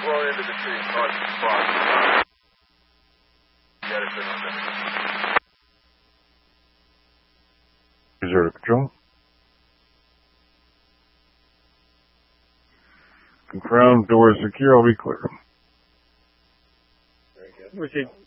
blown into the tree, caused the spot. Get it in. Zero control. Confirm, doors secure, I'll be clear. Very good. Received.